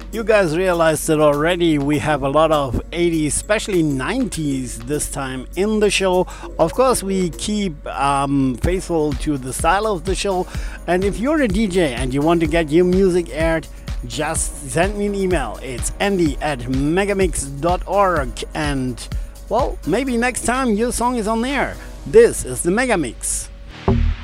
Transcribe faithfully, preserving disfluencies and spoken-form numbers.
You guys realized it already. We have a lot of eighties, especially nineties this time in the show. Of course, we keep um, faithful to the style of the show. And if you're a D J and you want to get your music aired, just send me an email. It's andy at megamix dot org. And, well, maybe next time your song is on there. This is the Megamix.